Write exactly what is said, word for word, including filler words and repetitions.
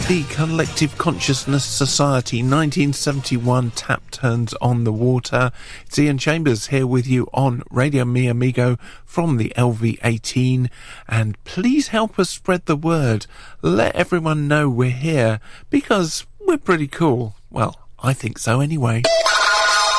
the Collective Consciousness Society, nineteen seventy-one, Tap Turns on the Water. It's Ian Chambers here with you on Radio Mi Amigo from the L V eighteen, and please help us spread the word. Let everyone know we're here, because we're pretty cool. Well, I think so anyway.